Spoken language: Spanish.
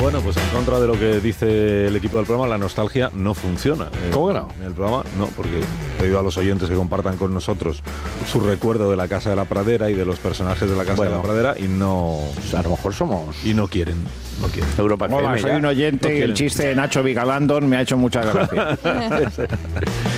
Bueno, pues en contra de lo que dice el equipo del programa, la nostalgia no funciona. ¿Cómo que no? En el programa no, porque he pedido a los oyentes que compartan con nosotros su recuerdo de la Casa de la Pradera y de los personajes de la Casa de la Pradera y no... A lo mejor somos... Y no quieren. No quieren. Europa FM. Soy un oyente y el chiste de Nacho Vigalandón me ha hecho muchas gracias.